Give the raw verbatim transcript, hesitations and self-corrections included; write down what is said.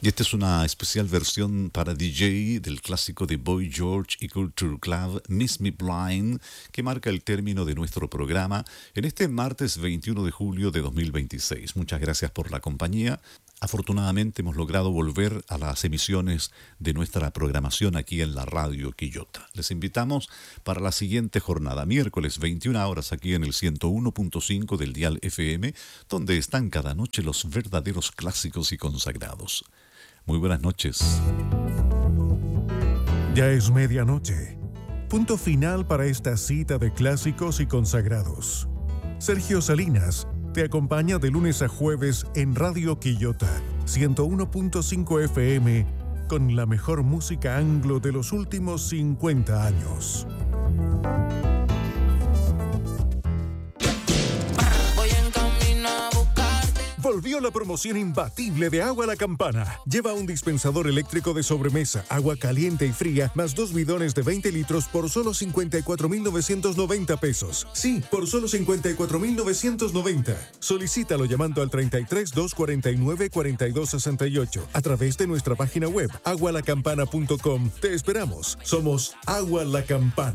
Y esta es una especial versión para D J del clásico de Boy George y Culture Club, Miss Me Blind, que marca el término de nuestro programa en este martes veintiuno de julio de dos mil veintiséis. Muchas gracias por la compañía. Afortunadamente hemos logrado volver a las emisiones de nuestra programación aquí en la Radio Quillota. Les invitamos para la siguiente jornada, miércoles veintiuna horas aquí en el ciento uno punto cinco del dial F M, donde están cada noche los verdaderos clásicos y consagrados. Muy buenas noches. Ya es medianoche. Punto final para esta cita de clásicos y consagrados. Sergio Salinas te acompaña de lunes a jueves en Radio Quillota, ciento uno punto cinco F M, con la mejor música anglo de los últimos cincuenta años. Volvió la promoción imbatible de Agua La Campana. Lleva un dispensador eléctrico de sobremesa, agua caliente y fría, más dos bidones de veinte litros por solo cincuenta y cuatro mil novecientos noventa pesos. Sí, por solo cincuenta y cuatro mil novecientos noventa. Solicítalo llamando al treinta y tres, doscientos cuarenta y nueve, cuarenta y dos sesenta y ocho a través de nuestra página web agua la campana punto com. Te esperamos. Somos Agua La Campana.